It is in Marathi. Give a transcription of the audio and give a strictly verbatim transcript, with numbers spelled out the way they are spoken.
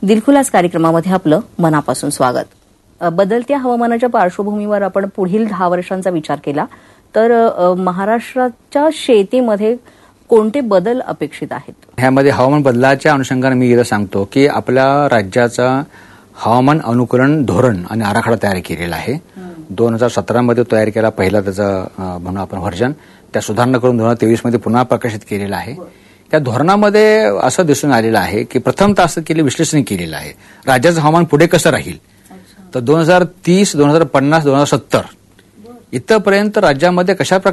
दिलखुलास कार्यक्रमामध्ये आपलं मनापासून स्वागत. बदलत्या हवामानाच्या पार्श्वभूमीवर आपण पुढील दहा वर्षांचा विचार केला तर महाराष्ट्राच्या शेतीमध्ये कोणते बदल अपेक्षित आहेत? ह्यामध्ये हवामान बदलाच्या अनुषंगाने मी इथं सांगतो की आपल्या राज्याचा हवामान अनुकूलन धोरण आणि आराखडा तयार केलेला आहे. दोन हजार सतरा मध्ये तयार केला पहिला त्याचा म्हणून आपण व्हर्जन, त्या सुधारणा करून दोन हजार तेवीस मध्ये पुन्हा प्रकाशित केलेला आहे. त्या धोरणामध्ये असं दिसून आलेलं आहे की प्रथमतः असं केले विश्लेषण केलेलं आहे राज्याचं हवामान पुढे कसं राहील. तर दोन हजार तीस दोन हजार पन्नास दोन हजार सत्तर इथपर्यंत राज्यामध्ये कशा